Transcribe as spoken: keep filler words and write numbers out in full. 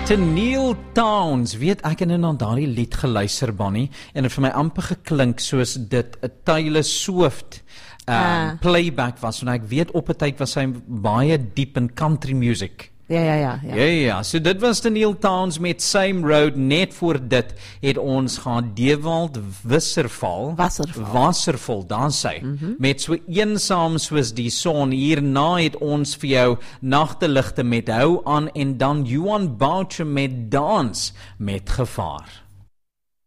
Neil Towns, weet ek het nou daardie lied geluister, Bonnie, en het vir my amper geklink soos dit 'n Taylor Swift um, Ah. playback was, want ek weet op 'n tyd was sy baie diep in country music. Ja, ja, ja. ja. Ja, ja, so dit was die Neil Towns met Same Road. Net voor dit het ons gaan Dewald Wisserval Wasserval. Wasserval, daar sy, mm-hmm. met so eensaam soos die son. Hierna het ons vir jou Nagteligte met Hou aan en dan Johan Boucher met Dans met Gevaar.